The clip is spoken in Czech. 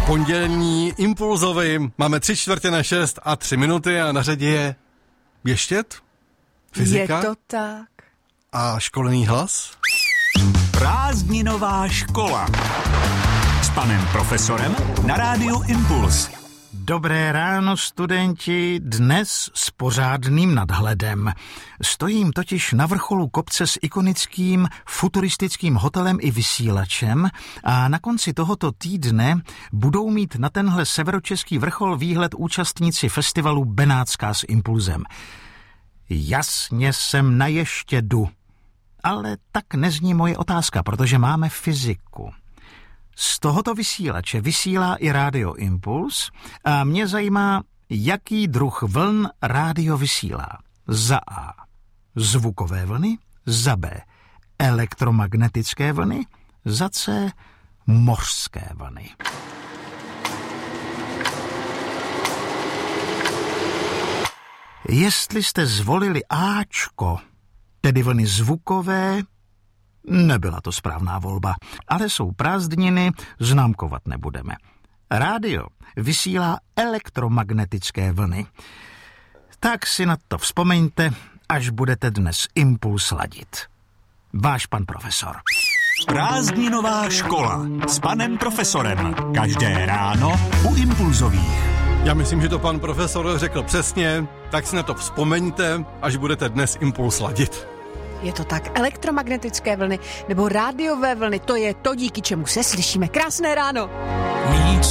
Pondělní impulzový. Máme 5:45 a 3 minuty a na řadě je věštět, fyzika. Je to tak. A školený hlas. Prázdninová škola s panem profesorem na rádiu Impuls. Dobré ráno, studenti, dnes s pořádným nadhledem. Stojím totiž na vrcholu kopce s ikonickým futuristickým hotelem i vysílačem a na konci tohoto týdne budou mít na tenhle severočeský vrchol výhled účastníci festivalu Benátská s Impulzem. Jasně jsem na Ještědu, ale tak nezní moje otázka, protože máme fyziku. Z tohoto vysílače vysílá i rádio Impuls a mě zajímá, jaký druh vln rádio vysílá. Za A. Zvukové vlny, za B. Elektromagnetické vlny, za C. Mořské vlny. Jestli jste zvolili Ačko, tedy vlny zvukové, nebyla to správná volba, ale jsou prázdniny, známkovat nebudeme. Rádio vysílá elektromagnetické vlny. Tak si na to vzpomeňte, až budete dnes Impuls ladit. Váš pan profesor. Prázdninová škola s panem profesorem. Každé ráno u Impulzových. Já myslím, že to pan profesor řekl přesně, tak si na to vzpomeňte, až budete dnes Impuls ladit. Je to tak, elektromagnetické vlny nebo rádiové vlny, to je to, díky čemu se slyšíme. Krásné ráno. Mít